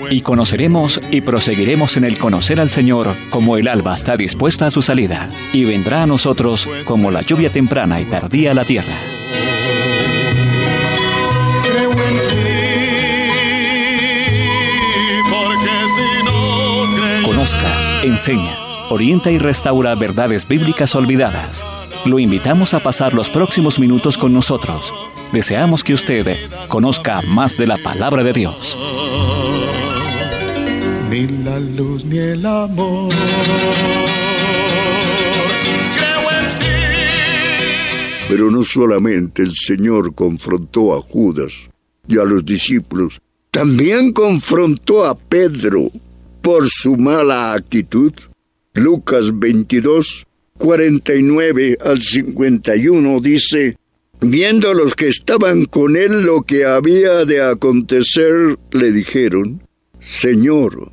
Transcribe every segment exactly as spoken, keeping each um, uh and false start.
Y conoceremos y proseguiremos en el conocer al Señor como el alba está dispuesta a su salida, y vendrá a nosotros como la lluvia temprana y tardía a la tierra. Conozca, enseña, orienta y restaura verdades bíblicas olvidadas. Lo invitamos a pasar los próximos minutos con nosotros. Deseamos que usted conozca más de la palabra de Dios. Ni la luz ni el amor. Creo en ti. Pero no solamente el Señor confrontó a Judas y a los discípulos, también confrontó a Pedro por su mala actitud. Lucas veintidós, cuarenta y nueve al cincuenta y uno dice: viendo los que estaban con él lo que había de acontecer, le dijeron: Señor,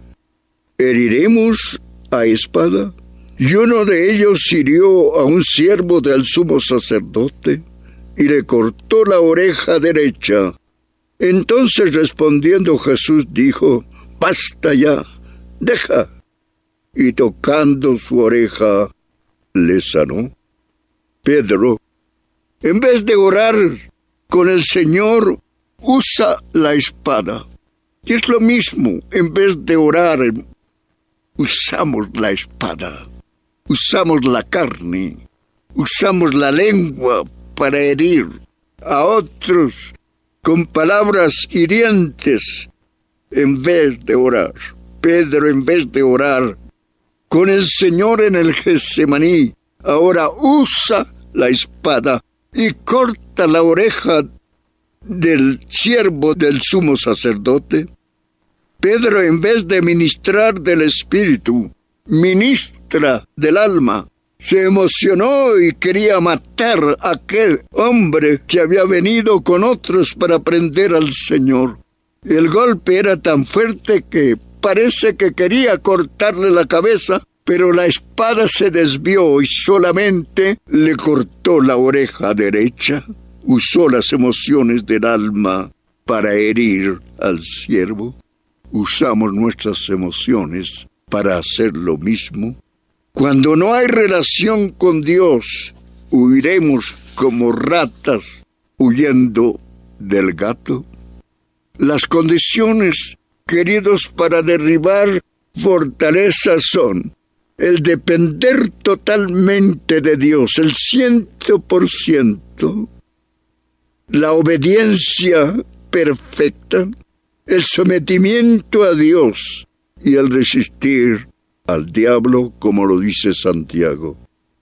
¿heriremos a espada? Y uno de ellos hirió a un siervo del sumo sacerdote y le cortó la oreja derecha. Entonces respondiendo Jesús dijo: basta ya, deja. Y tocando su oreja, le sanó. Pedro, en vez de orar con el Señor, usa la espada. Y es lo mismo, en vez de orar, usamos la espada, usamos la carne, usamos la lengua para herir a otros con palabras hirientes en vez de orar. Pedro, en vez de orar con el Señor en el Getsemaní, ahora usa la espada y corta la oreja del siervo del sumo sacerdote. Pedro, en vez de ministrar del Espíritu, ministra del alma. Se emocionó y quería matar a aquel hombre que había venido con otros para prender al Señor. El golpe era tan fuerte que parece que quería cortarle la cabeza, pero la espada se desvió y solamente le cortó la oreja derecha. Usó las emociones del alma para herir al siervo. Usamos nuestras emociones para hacer lo mismo. Cuando no hay relación con Dios, huiremos como ratas huyendo del gato. Las condiciones, queridos, para derribar fortalezas son el depender totalmente de Dios, el ciento por ciento, la obediencia perfecta, el sometimiento a Dios y el resistir al diablo, como lo dice Santiago.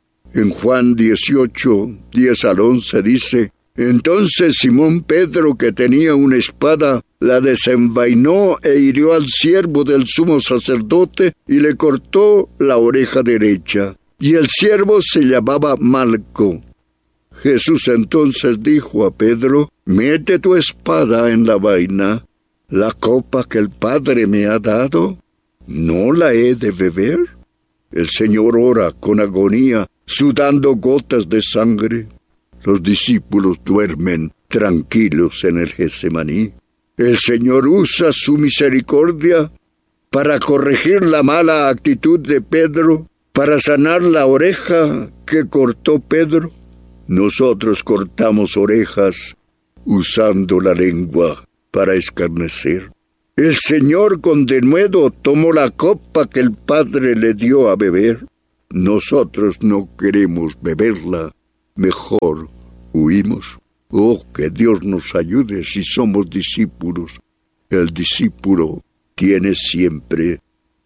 En Juan dieciocho, diez al once dice: entonces Simón Pedro, que tenía una espada, la desenvainó e hirió al siervo del sumo sacerdote y le cortó la oreja derecha. Y el siervo se llamaba Malco. Jesús entonces dijo a Pedro: mete tu espada en la vaina. La copa que el Padre me ha dado, ¿no la he de beber? El Señor ora con agonía, sudando gotas de sangre. Los discípulos duermen tranquilos en el Getsemaní. El Señor usa su misericordia para corregir la mala actitud de Pedro, para sanar la oreja que cortó Pedro. Nosotros cortamos orejas usando la lengua para escarnecer. El Señor con denuedo tomó la copa que el Padre le dio a beber. Nosotros no queremos beberla, mejor huimos. Oh, que Dios nos ayude si somos discípulos. El discípulo tiene siempre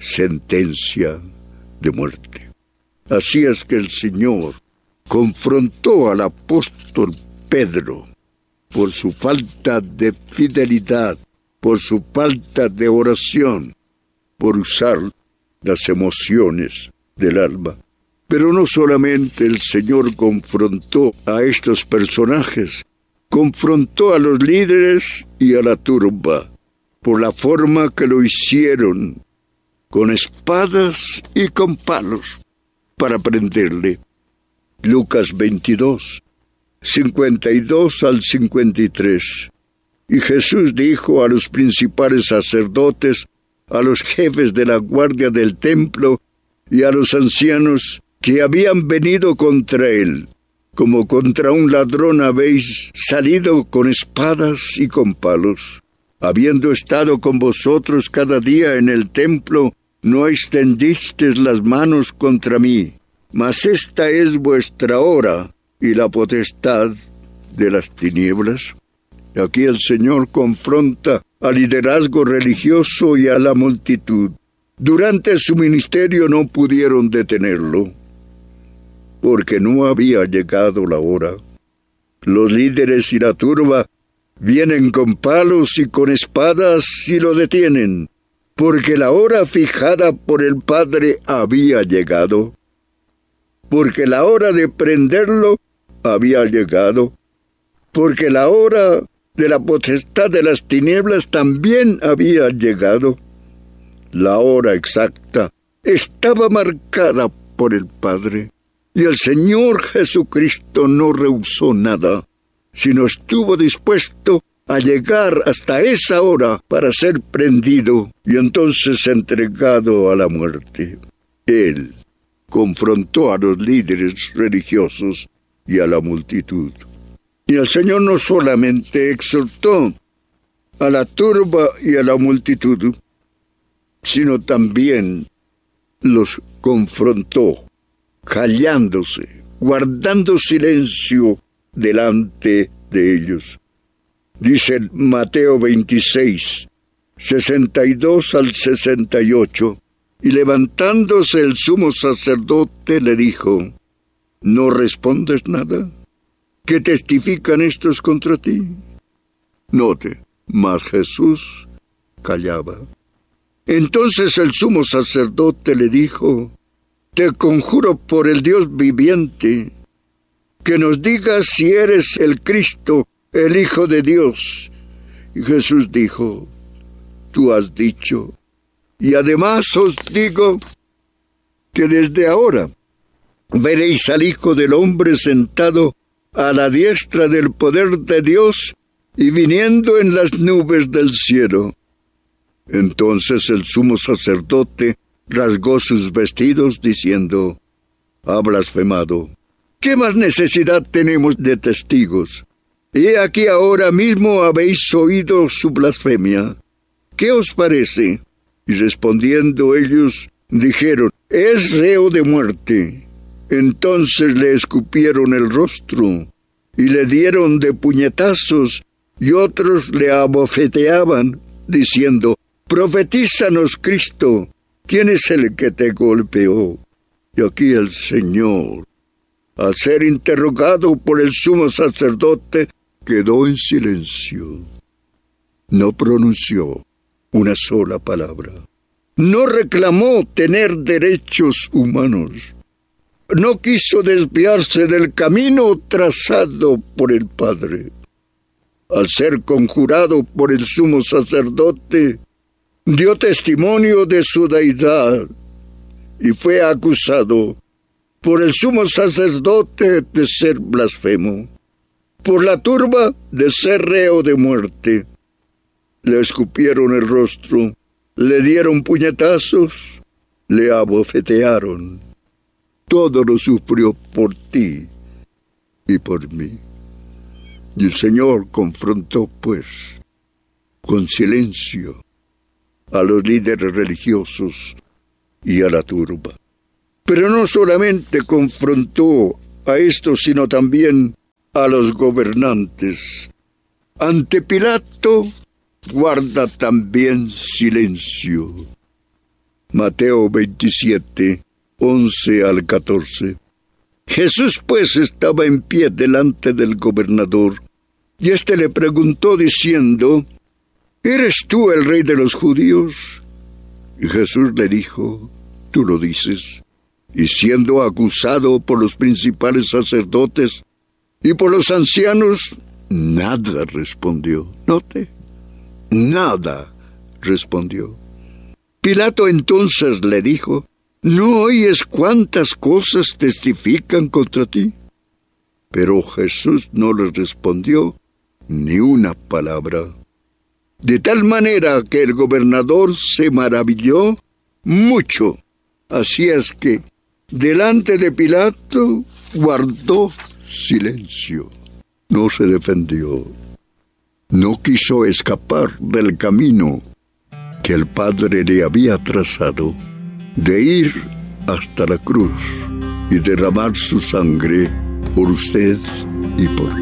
sentencia de muerte. Así es que el Señor confrontó al apóstol Pedro por su falta de fidelidad, por su falta de oración, por usar las emociones del alma. Pero no solamente el Señor confrontó a estos personajes, confrontó a los líderes y a la turba, por la forma que lo hicieron, con espadas y con palos, para prenderle. Lucas veintidós, cincuenta y dos al cincuenta y tres. Y Jesús dijo a los principales sacerdotes, a los jefes de la guardia del templo y a los ancianos que habían venido contra él: como contra un ladrón habéis salido con espadas y con palos. Habiendo estado con vosotros cada día en el templo, no extendisteis las manos contra mí. Mas esta es vuestra hora y la potestad de las tinieblas. Y aquí el Señor confronta al liderazgo religioso y a la multitud. Durante su ministerio no pudieron detenerlo, porque no había llegado la hora. Los líderes y la turba vienen con palos y con espadas y lo detienen, porque la hora fijada por el Padre había llegado. Porque la hora de prenderlo había llegado. Porque la hora de la potestad de las tinieblas también había llegado. La hora exacta estaba marcada por el Padre. Y el Señor Jesucristo no rehusó nada, sino estuvo dispuesto a llegar hasta esa hora para ser prendido y entonces entregado a la muerte. Él confrontó a los líderes religiosos y a la multitud. Y el Señor no solamente exhortó a la turba y a la multitud, sino también los confrontó, callándose, guardando silencio delante de ellos. Dice Mateo veintiséis, sesenta y dos al sesenta y ocho, y levantándose el sumo sacerdote le dijo: ¿no respondes nada? ¿Qué testifican estos contra ti? Note, mas Jesús callaba. Entonces el sumo sacerdote le dijo: te conjuro por el Dios viviente, que nos digas si eres el Cristo, el Hijo de Dios. Y Jesús dijo: tú has dicho. Y además os digo que desde ahora veréis al Hijo del Hombre sentado a la diestra del poder de Dios y viniendo en las nubes del cielo. Entonces el sumo sacerdote rasgó sus vestidos diciendo: ha blasfemado. ¿Qué más necesidad tenemos de testigos? He aquí ahora mismo habéis oído su blasfemia. ¿Qué os parece? Y respondiendo ellos, dijeron: es reo de muerte. Entonces le escupieron el rostro y le dieron de puñetazos, y otros le abofeteaban, diciendo: profetízanos, Cristo, ¿quién es el que te golpeó? Y aquí el Señor, al ser interrogado por el sumo sacerdote, quedó en silencio. No pronunció una sola palabra. No reclamó tener derechos humanos. No quiso desviarse del camino trazado por el Padre. Al ser conjurado por el sumo sacerdote, dio testimonio de su deidad y fue acusado por el sumo sacerdote de ser blasfemo, por la turba de ser reo de muerte. Le escupieron el rostro, le dieron puñetazos, le abofetearon. Todo lo sufrió por ti y por mí. Y el Señor confrontó, pues, con silencio a los líderes religiosos y a la turba. Pero no solamente confrontó a estos, sino también a los gobernantes. Ante Pilato guarda también silencio. Mateo veintisiete, once al catorce. Jesús pues estaba en pie delante del gobernador, y éste le preguntó diciendo: ¿eres tú el rey de los judíos? Y Jesús le dijo: tú lo dices. Y siendo acusado por los principales sacerdotes y por los ancianos, nada respondió. Note, nada respondió. Pilato entonces le dijo: ¿no oyes cuántas cosas testifican contra ti? Pero Jesús no le respondió ni una palabra. de tal manera que el gobernador se maravilló mucho. Así es que, delante de Pilato, guardó silencio. No se defendió. No quiso escapar del camino que el Padre le había trazado, de ir hasta la cruz y derramar su sangre por usted y por mí.